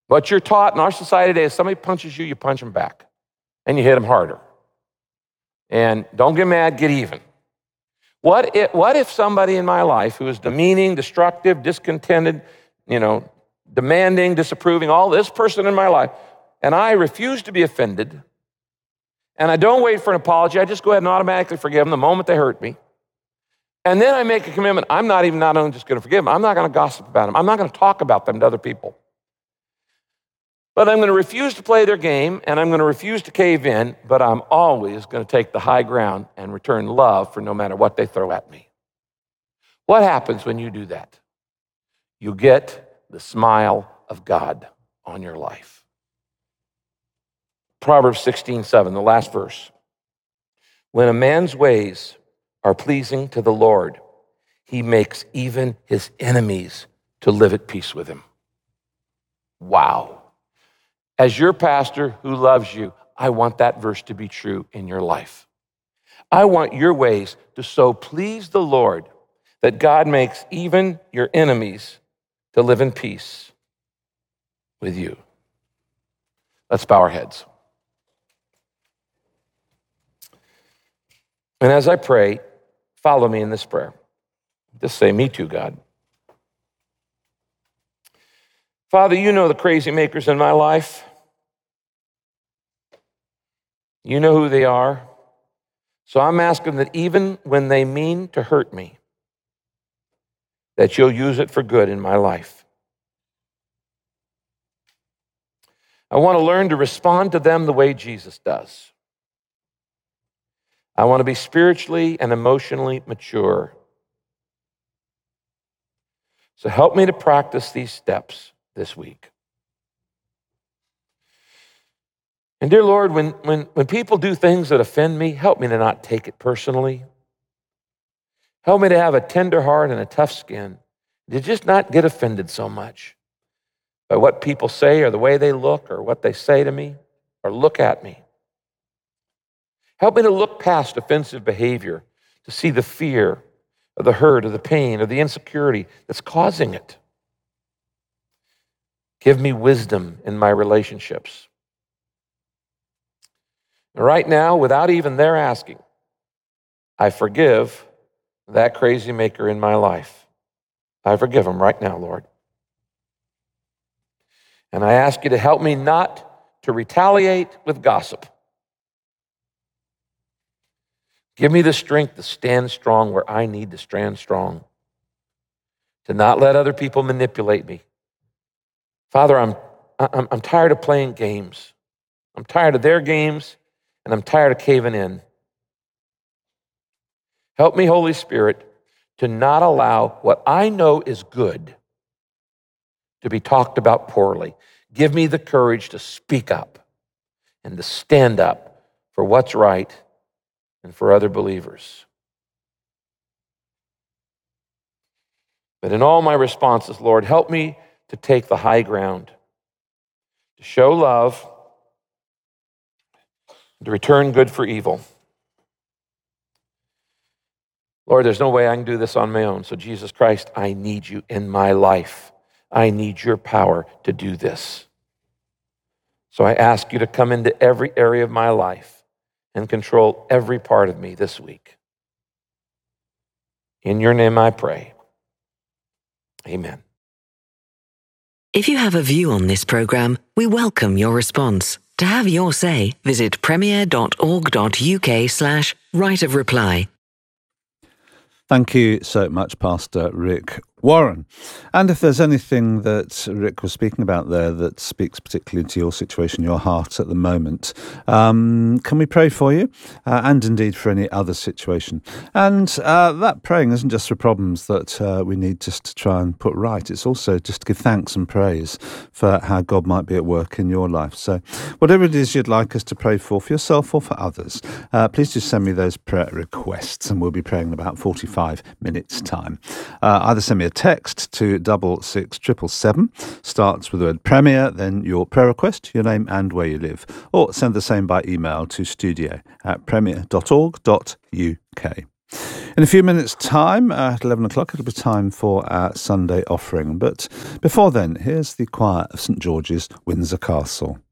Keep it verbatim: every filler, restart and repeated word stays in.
What you're taught in our society today is somebody punches you, you punch them back, and you hit them harder. And don't get mad, get even. What if, what if somebody in my life who is demeaning, destructive, discontented, you know, demanding, disapproving, all this person in my life, and I refuse to be offended, and I don't wait for an apology, I just go ahead and automatically forgive them the moment they hurt me, and then I make a commitment, I'm not even not only just going to forgive them, I'm not going to gossip about them, I'm not going to talk about them to other people. But I'm going to refuse to play their game, and I'm going to refuse to cave in, but I'm always going to take the high ground and return love for no matter what they throw at me. What happens when you do that? You get the smile of God on your life. Proverbs sixteen seven, the last verse. When a man's ways are pleasing to the Lord, he makes even his enemies to live at peace with him. Wow. As your pastor who loves you, I want that verse to be true in your life. I want your ways to so please the Lord that God makes even your enemies to live in peace with you. Let's bow our heads. And as I pray, follow me in this prayer. Just say, me too, God. Father, you know the crazy makers in my life. You know who they are. So I'm asking that even when they mean to hurt me, that you'll use it for good in my life. I want to learn to respond to them the way Jesus does. I want to be spiritually and emotionally mature. So help me to practice these steps this week. And dear Lord, when, when, when people do things that offend me, help me to not take it personally. Help me to have a tender heart and a tough skin, to just not get offended so much by what people say or the way they look or what they say to me or look at me. Help me to look past offensive behavior, to see the fear or the hurt or the pain or the insecurity that's causing it. Give me wisdom in my relationships. And right now, without even their asking, I forgive that crazy maker in my life. I forgive him right now, Lord. And I ask you to help me not to retaliate with gossip. Give me the strength to stand strong where I need to stand strong, to not let other people manipulate me. Father, I'm, I'm, I'm tired of playing games. I'm tired of their games, and I'm tired of caving in. Help me, Holy Spirit, to not allow what I know is good to be talked about poorly. Give me the courage to speak up and to stand up for what's right and for other believers. But in all my responses, Lord, help me to take the high ground, to show love, and to return good for evil. Lord, there's no way I can do this on my own. So Jesus Christ, I need you in my life. I need your power to do this. So I ask you to come into every area of my life and control every part of me this week. In your name I pray. Amen. If you have a view on this program, we welcome your response. To have your say, visit premier.org.uk slash right of reply. Thank you so much, Pastor Rick Warren. And if there's anything that Rick was speaking about there that speaks particularly to your situation, your heart at the moment, um, can we pray for you? Uh, and indeed for any other situation. And uh, that praying isn't just for problems that uh, we need just to try and put right. It's also just to give thanks and praise for how God might be at work in your life. So whatever it is you'd like us to pray for, for yourself or for others, uh, please just send me those prayer requests and we'll be praying in about forty-five minutes time. Uh, either send me a text to double six triple seven, starts with the word Premier, then your prayer request, your name and where you live, or send the same by email to studio at premier dot org dot uk. In a few minutes' time, at eleven o'clock, it'll be time for our Sunday offering. But before then, here's the choir of St George's, Windsor Castle.